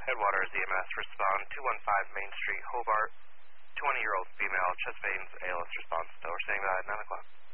Headwaters EMS respond 215 Main Street, Hobart. 20-year-old female, chest veins, ALS response. So we're saying that at 9 o'clock.